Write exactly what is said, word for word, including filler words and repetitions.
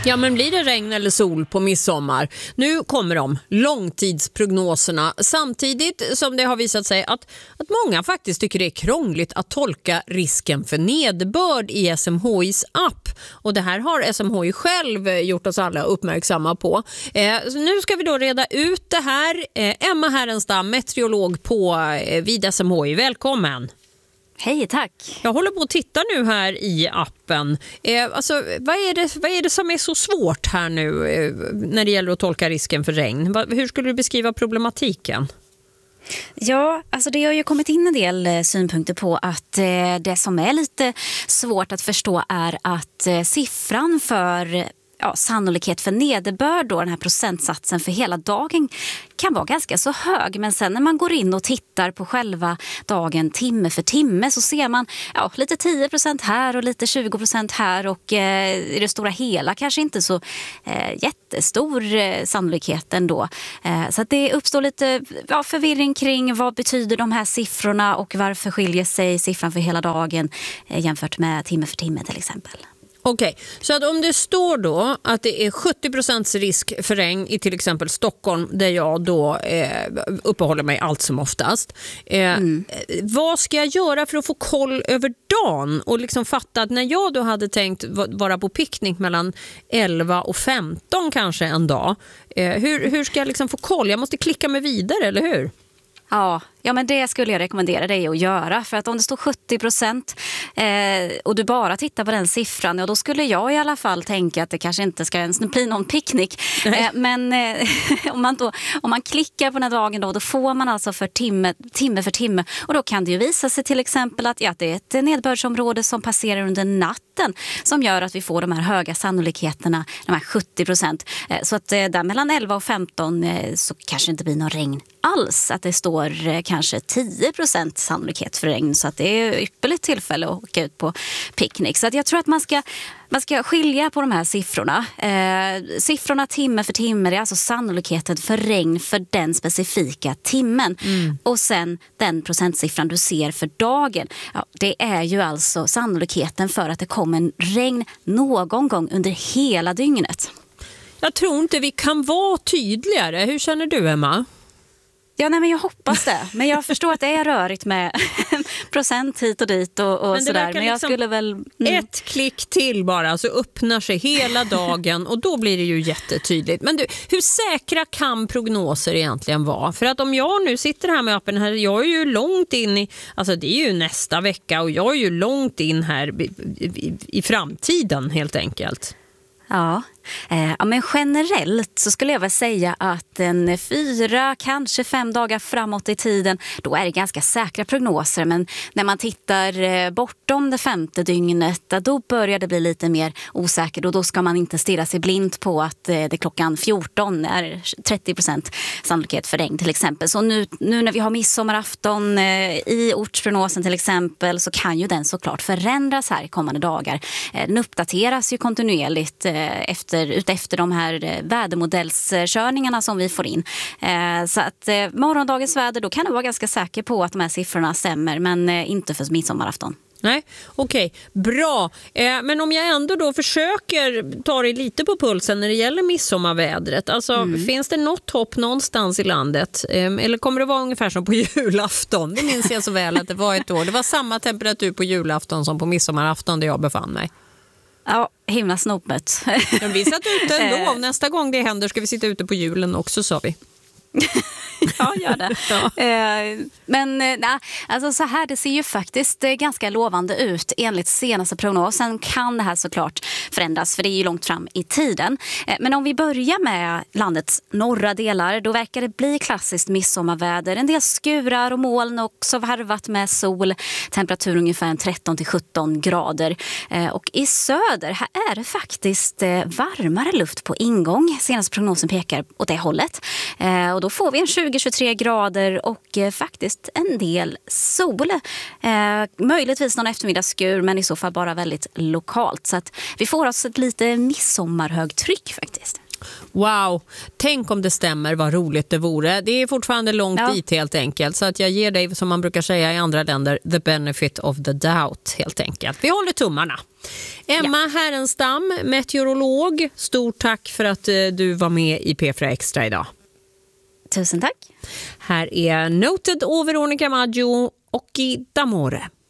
Ja, men blir det regn eller sol på midsommar? Nu kommer de, långtidsprognoserna, samtidigt som det har visat sig att, att många faktiskt tycker det är krångligt att tolka risken för nederbörd i S M H I:s app. Och det här har S M H I själv gjort oss alla uppmärksamma på. Eh, så nu ska vi då reda ut det här. Eh, Emma Härenstam, meteorolog på eh, vid S M H I, välkommen! Hej, tack. Jag håller på att titta nu här i appen. Eh, alltså, vad, är det, vad är det som är så svårt här nu eh, när det gäller att tolka risken för regn? Va, hur skulle du beskriva problematiken? Ja, alltså det har ju kommit in en del eh, synpunkter på att eh, det som är lite svårt att förstå är att eh, siffran för ja, sannolikhet för nederbörd, då, den här procentsatsen för hela dagen, kan vara ganska så hög. Men sen när man går in och tittar på själva dagen timme för timme så ser man ja, lite tio procent här och lite tjugo procent här, och eh, i det stora hela kanske inte så eh, jättestor eh, sannolikhet ändå. Eh, så att det uppstår lite ja, förvirring kring vad betyder de här siffrorna och varför skiljer sig siffran för hela dagen eh, jämfört med timme för timme till exempel. Okej, okay. Så att om det står då att det är sjuttio procent risk för regn i till exempel Stockholm, där jag då eh, uppehåller mig allt som oftast. Eh, mm. Vad ska jag göra för att få koll över dagen och liksom fatta att när jag då hade tänkt vara på picknick mellan elva och femton kanske en dag, eh, hur, hur ska jag liksom få koll? Jag måste klicka mig vidare, eller hur? Ja, ja, men det skulle jag rekommendera dig att göra. För att om det står sjuttio procent eh, och du bara tittar på den siffran, ja, då skulle jag i alla fall tänka att det kanske inte ska ens bli någon picknick. Eh, men eh, om, man då, om man klickar på den här dagen då, då får man alltså för timme, timme för timme. Och då kan det ju visa sig till exempel att, ja, att det är ett nedbördsområde som passerar under natten som gör att vi får de här höga sannolikheterna, de här sjuttio procent. Eh, så att eh, där mellan elva och femton eh, så kanske det inte blir någon regn alls. Att det står eh, kanske tio procent sannolikhet för regn, så att det är ypperligt tillfälle att åka ut på picknick. Så att jag tror att man ska, man ska skilja på de här siffrorna. Eh, siffrorna timme för timme, det är alltså sannolikheten för regn för den specifika timmen. Mm. Och sen den procentsiffran du ser för dagen, ja, det är ju alltså sannolikheten för att det kommer en regn någon gång under hela dygnet. Jag tror inte vi kan vara tydligare. Hur känner du, Emma? Ja, nej, men jag hoppas det. Men jag förstår att det är rörigt med procent hit och dit och, och men sådär. Men jag liksom skulle väl... Mm. Ett klick till bara så öppnar sig hela dagen och då blir det ju jättetydligt. Men du, hur säkra kan prognoser egentligen vara? För att om jag nu sitter här med appen här, jag är ju långt in i, alltså det är ju nästa vecka och jag är ju långt in här i, i, i framtiden helt enkelt. Ja. Eh, ja, men generellt så skulle jag väl säga att en fyra, kanske fem dagar framåt i tiden, då är det ganska säkra prognoser. Men när man tittar eh, bortom det femte dygnet, då börjar det bli lite mer osäkert. Och då ska man inte stirra sig blind på att eh, det klockan fjorton är trettio procent sannolikhet för regn till exempel. Så nu, nu när vi har midsommarafton eh, i ortsprognosen till exempel, så kan ju den såklart förändras här i kommande dagar. Eh, den uppdateras ju kontinuerligt eh, efter utefter de här vädermodellskörningarna som vi får in. Eh, så att eh, morgondagens väder, då kan du vara ganska säker på att de här siffrorna stämmer, men eh, inte för midsommarafton. Nej, okej. Okay. Bra. Eh, men om jag ändå då försöker ta det lite på pulsen när det gäller midsommarvädret. Alltså, mm. finns det något hopp någonstans i landet? Eh, eller kommer det vara ungefär som på julafton? Det minns jag så väl att det var ett år. Det var samma temperatur på julafton som på midsommarafton där jag befann mig. Ja, himla snopet. Men vi satt ute ändå. Nästa gång det händer ska vi sitta ute på julen också, sa vi. Ja, gör det. Ja. Men nej, alltså så här, det ser ju faktiskt ganska lovande ut. Enligt senaste prognosen kan det här såklart förändras, för det är ju långt fram i tiden. Men om vi börjar med landets norra delar, då verkar det bli klassiskt midsommarväder. En del skurar och moln, också varvat med sol. Temperatur ungefär tretton till sjutton grader. Och i söder, här är det faktiskt varmare luft på ingång. Senaste prognosen pekar åt det hållet. Och då får vi en tjugo till tjugotre grader och eh, faktiskt en del sol. Eh, möjligtvis någon eftermiddagsskur, men i så fall bara väldigt lokalt. Så att vi får oss ett lite midsommarhögtryck faktiskt. Wow, tänk om det stämmer, vad roligt det vore. Det är fortfarande långt Ja. dit helt enkelt. Så att jag ger dig, som man brukar säga i andra länder, the benefit of the doubt helt enkelt. Vi håller tummarna. Emma ja. Härenstam, meteorolog, stort tack för att eh, du var med i P fyra Extra idag. Tusen tack. Här är Noted och Veronica Maggio och i D'Amore.